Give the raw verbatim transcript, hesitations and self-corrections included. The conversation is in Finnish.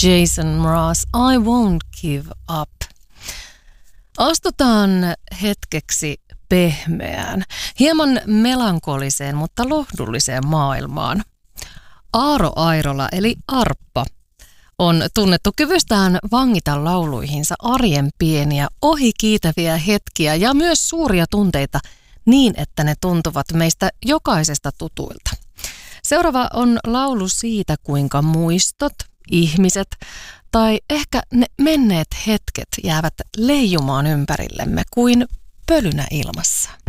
Jason Mraz, I Won't Give Up. Astutaan hetkeksi pehmeään, hieman melankoliseen, mutta lohdulliseen maailmaan. Aaro Airola eli Arppa on tunnettu kyvystään vangita lauluihinsa arjen pieniä, ohikiitäviä hetkiä ja myös suuria tunteita niin, että ne tuntuvat meistä jokaisesta tutuilta. Seuraava on laulu siitä, kuinka muistot, ihmiset tai ehkä ne menneet hetket jäävät leijumaan ympärillemme kuin pölynä ilmassa.